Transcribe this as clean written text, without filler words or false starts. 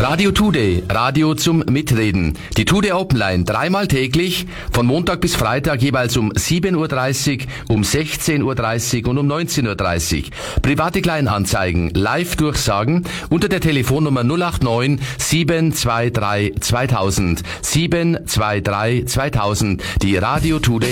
Radio Today, Radio zum Mitreden. Die Today Openline, dreimal täglich, von Montag bis Freitag jeweils um 7.30 Uhr, um 16.30 Uhr und um 19.30 Uhr. Private Kleinanzeigen, Live-Durchsagen unter der Telefonnummer 089 723 2000. 723 2000. Die Radio Today